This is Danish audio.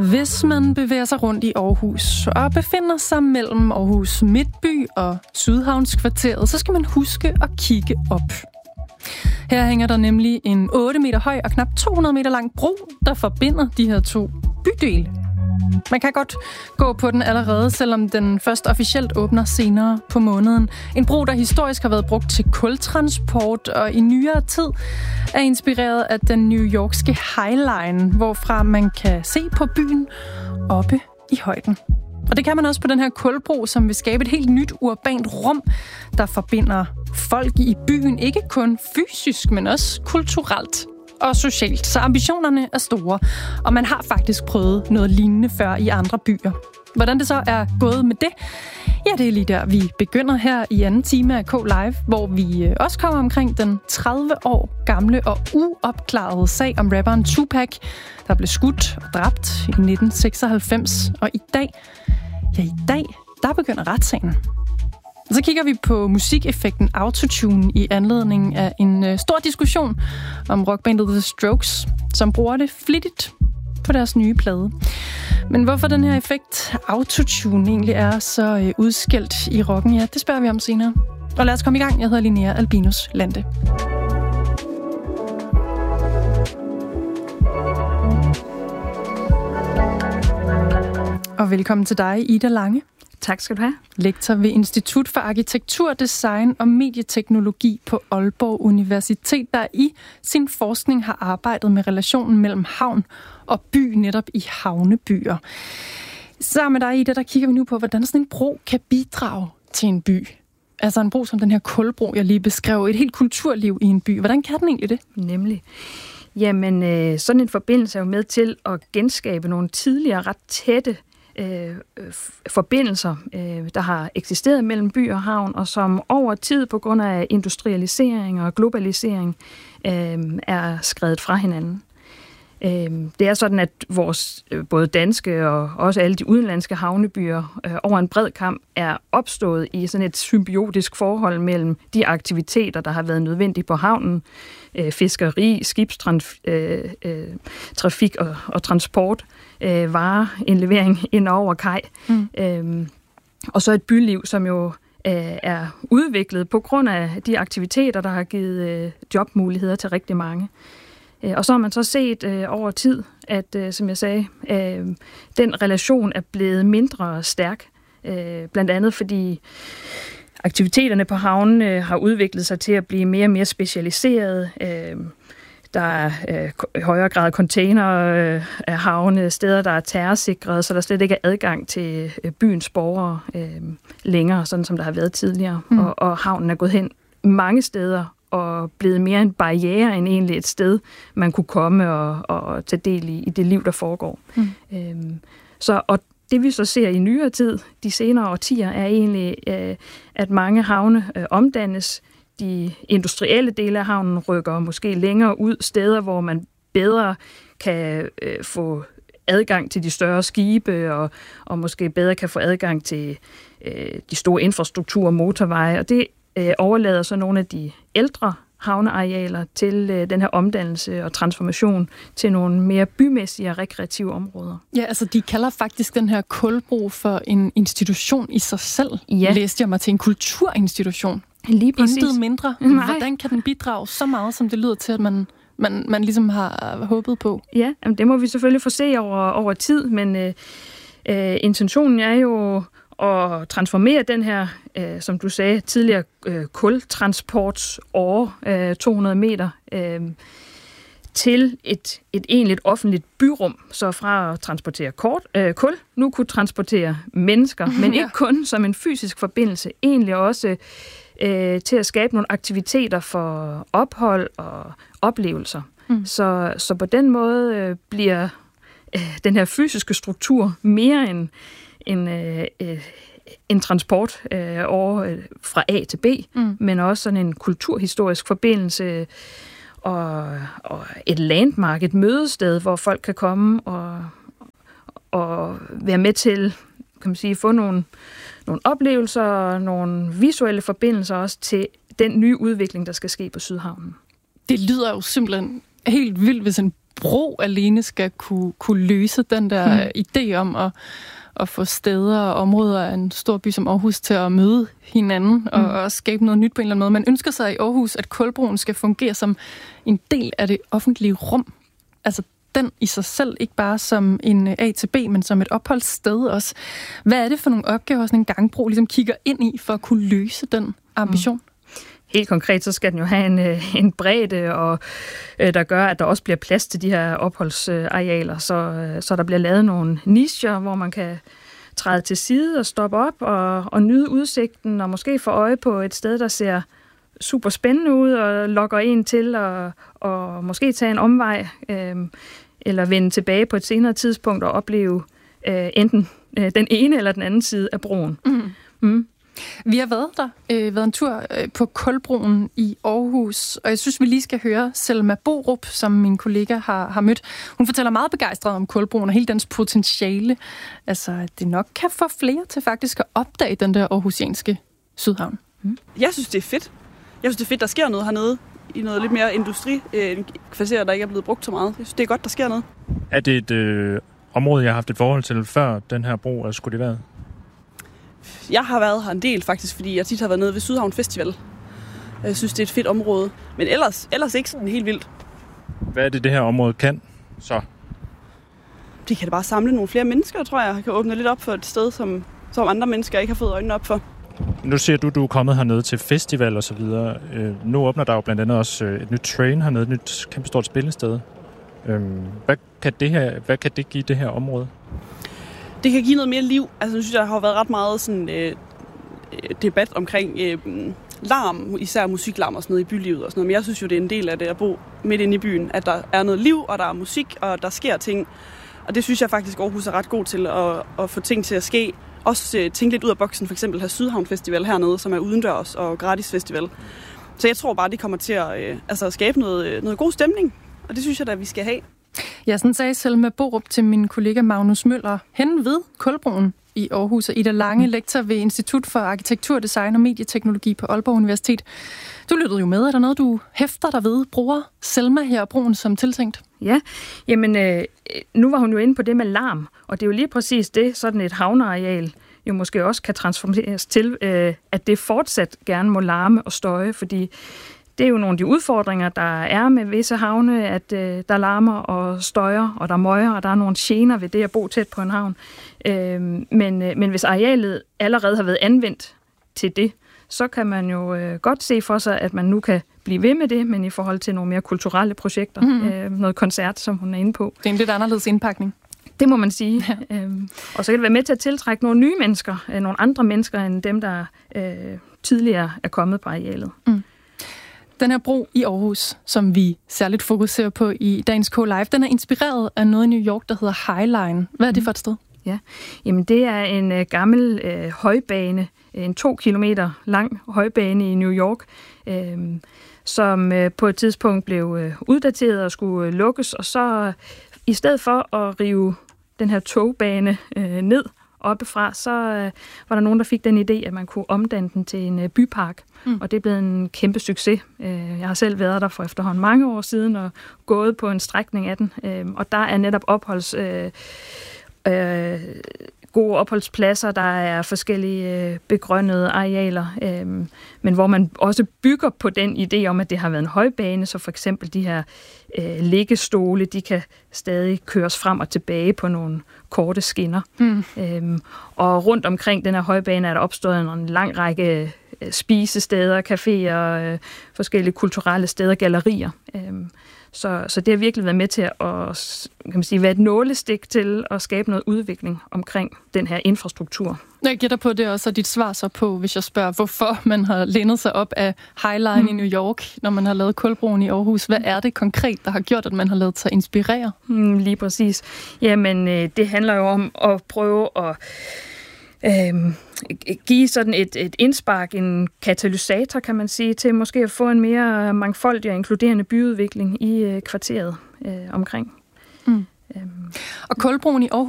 Hvis man bevæger sig rundt i Aarhus og befinder sig mellem Aarhus Midtby og Sydhavnskvarteret, så skal man huske at kigge op. Her hænger der nemlig en 8 meter høj og knap 200 meter lang bro, der forbinder de her to bydele. Man kan godt gå på den allerede, selvom den først officielt åbner senere på måneden. En bro, der historisk har været brugt til kultransport, og i nyere tid er inspireret af den New Yorkske High Line, hvorfra man kan se på byen oppe i højden. Og det kan man også på den her kulbro, som vil skabe et helt nyt urbant rum, der forbinder folk i byen, ikke kun fysisk, men også kulturelt og socialt. Så ambitionerne er store, og man har faktisk prøvet noget lignende før i andre byer. Hvordan det så er gået med det? Ja, det er lige der, vi begynder her i anden time af K-Live, hvor vi også kommer omkring den 30 år gamle og uopklarede sag om rapperen Tupac, der blev skudt og dræbt i 1996. Og i dag, der begynder retssagen. Og så kigger vi på musikeffekten autotune i anledning af en stor diskussion om rockbandet The Strokes, som bruger det flittigt på deres nye plade. Men hvorfor den her effekt autotune egentlig er så udskældt i rocken, ja, det spørger vi om senere. Og lad os komme i gang. Jeg hedder Linnea Albinus Lande. Og velkommen til dig, Ida Lange. Tak skal du have. Lektor ved Institut for Arkitektur, Design og Medieteknologi på Aalborg Universitet, der i sin forskning har arbejdet med relationen mellem havn og by, netop i havnebyer. Sammen med dig, Ida, der kigger vi nu på, hvordan sådan en bro kan bidrage til en by. Altså en bro som den her kulbro, jeg lige beskrev, et helt kulturliv i en by. Hvordan kan den egentlig det? Nemlig. Jamen, sådan en forbindelse er jo med til at genskabe nogle tidligere ret tætte forbindelser, der har eksisteret mellem by og havn, og som over tid på grund af industrialisering og globalisering er skredet fra hinanden. Det er sådan, at vores både danske og også alle de udenlandske havnebyer over en bred kam er opstået i sådan et symbiotisk forhold mellem de aktiviteter, der har været nødvendige på havnen, fiskeri, skibstrafik og transport, varer, indlevering ind over kaj, og så et byliv, som jo er udviklet på grund af de aktiviteter, der har givet jobmuligheder til rigtig mange. Og så har man så set over tid, at, som jeg sagde, den relation er blevet mindre stærk. Blandt andet fordi aktiviteterne på havnene har udviklet sig til at blive mere og mere specialiserede. Der er i højere grad container af havne, steder, der er terrorsikrede, så der slet ikke er adgang til byens borgere længere, sådan som der har været tidligere. Og havnen er gået hen mange steder og blevet mere en barriere end egentlig et sted, man kunne komme og tage del i det liv, der foregår. Og det vi så ser i nyere tid, de senere årtier, er egentlig, at mange havne omdannes. De industrielle dele af havnen rykker måske længere ud, steder, hvor man bedre kan få adgang til de større skibe, og måske bedre kan få adgang til de store infrastrukturer, motorveje, og det overlader så nogle af de ældre havnearealer til den her omdannelse og transformation til nogle mere bymæssige og rekreative områder. Ja, altså de kalder faktisk den her kulbro for en institution i sig selv. Ja. Læste jeg mig til en kulturinstitution. Lige præcis. Intet mindre. Nej. Hvordan kan den bidrage så meget, som det lyder til, at man ligesom har håbet på? Ja, jamen det må vi selvfølgelig få se over tid, men intentionen er jo at transformere den her, som du sagde tidligere, kultransportsåre, 200 meter, til et egentligt offentligt byrum, så fra at transportere kul, nu kunne transportere mennesker, men ikke kun som en fysisk forbindelse, egentlig også til at skabe nogle aktiviteter for ophold og oplevelser. Så på den måde bliver den her fysiske struktur mere en transport fra A til B, men også sådan en kulturhistorisk forbindelse og et landmark, et mødested, hvor folk kan komme og være med til, kan man sige, få nogle oplevelser og nogle visuelle forbindelser også til den nye udvikling, der skal ske på Sydhavnen. Det lyder jo simpelthen helt vildt, hvis en bro alene skal kunne løse den der idé om at få steder og områder af en stor by som Aarhus til at møde hinanden og skabe noget nyt på en eller anden måde. Man ønsker sig i Aarhus, at Kulbroen skal fungere som en del af det offentlige rum. Altså den i sig selv, ikke bare som en A til B, men som et opholdssted også. Hvad er det for nogle opgaver, sådan en gangbro ligesom kigger ind i, for at kunne løse den ambition? Helt konkret, så skal den jo have en bredde, og der gør, at der også bliver plads til de her opholdsarealer, så der bliver lavet nogle nicher, hvor man kan træde til side og stoppe op og nyde udsigten, og måske få øje på et sted, der ser super spændende ud, og lokker en til og måske tage en omvej, eller vende tilbage på et senere tidspunkt og opleve enten den ene eller den anden side af broen. Vi har været en tur på Kulbroen i Aarhus, og jeg synes, vi lige skal høre Selma Borup, som min kollega har mødt. Hun fortæller meget begejstret om Kulbroen og hele dens potentiale. Altså, at det nok kan få flere til faktisk at opdage den der aarhusianske Sydhavn. Jeg synes, det er fedt. Jeg synes, det er fedt, der sker noget hernede i noget lidt mere industri-kvarter, der ikke er blevet brugt så meget. Jeg synes, det er godt, der sker noget. Er det et område, jeg har haft et forhold til før den her bro, eller skulle det være? Jeg har været her en del faktisk, fordi jeg tit har været nede ved Sydhavn Festival. Jeg synes, det er et fedt område. Men ellers ikke sådan helt vildt. Hvad er det her område kan så? Det kan da bare samle nogle flere mennesker, tror jeg. Kan åbne lidt op for et sted, som andre mennesker ikke har fået øjnene op for. Nu siger du er kommet hernede til festival og så videre. Nu åbner der jo blandt andet også et nyt train hernede, et nyt kæmpestort spillested. Hvad kan det give det her område? Det kan give noget mere liv. Altså, jeg synes, der har været ret meget sådan, debat omkring larm, især musiklarm og sådan noget i bylivet og sådan noget. Men jeg synes jo, det er en del af det at bo midt inde i byen, at der er noget liv, og der er musik, og der sker ting. Og det synes jeg faktisk, Aarhus er ret god til at få ting til at ske. Også tænke lidt ud af boksen, for eksempel have Sydhavn Festival hernede, som er udendørs og gratis festival. Så jeg tror bare, det kommer til at skabe noget god stemning, og det synes jeg da, vi skal have. Ja, sådan sagde Selma Borup til min kollega Magnus Møller hen ved Kulbroen i Aarhus, og Ida Lange, lektor ved Institut for Arkitektur, Design og Medieteknologi på Aalborg Universitet. Du lyttede jo med. Er der noget, du hæfter dig ved? Bruger Selma her broen som tiltænkt? Ja, jamen nu var hun jo inde på det med larm, og det er jo lige præcis det, sådan et havneareal jo måske også kan transformeres til, at det fortsat gerne må larme og støje, fordi det er jo nogle af de udfordringer, der er med visse havne, at der larmer og støjer, og der møger, og der er nogle gener ved det at bo tæt på en havn. Men hvis arealet allerede har været anvendt til det, så kan man jo godt se for sig, at man nu kan blive ved med det, men i forhold til nogle mere kulturelle projekter, noget koncert, som hun er inde på. Det er en lidt anderledes indpakning. Det må man sige. Ja. Og så kan det være med til at tiltrække nogle nye mennesker, nogle andre mennesker end dem, der tidligere er kommet på arealet. Den her bro i Aarhus, som vi særligt fokuserer på i dagens K-Live, den er inspireret af noget i New York, der hedder High Line. Hvad er det for et sted? Ja, jamen det er en gammel højbane, en 2 kilometer lang højbane i New York, som på et tidspunkt blev uddateret og skulle lukkes, og så i stedet for at rive den her togbane ned oppefra, så var der nogen, der fik den idé, at man kunne omdanne den til en bypark, og det er blevet en kæmpe succes. Jeg har selv været der for efterhånden mange år siden og gået på en strækning af den, og der er netop gode opholdspladser, der er forskellige begrønnede arealer, men hvor man også bygger på den idé om, at det har været en højbane, så for eksempel de her liggestole, de kan stadig køres frem og tilbage på nogle korte skinner. Og rundt omkring den her højbane er der opstået en lang række spisesteder, caféer, forskellige kulturelle steder, gallerier. Så det har virkelig været med til at være et nålestik til at skabe noget udvikling omkring den her infrastruktur. Jeg gætter på, det også er dit svar så på, hvis jeg spørger, hvorfor man har lænet sig op af High Line i New York, når man har lavet Kulbroen i Aarhus. Hvad er det konkret, der har gjort, at man har lavet sig inspirere? Lige præcis. Jamen, det handler jo om at prøve at give sådan et indspark, en katalysator, kan man sige, til måske at få en mere mangfoldig og inkluderende byudvikling i kvarteret omkring. Og Kulbroen i Aarhus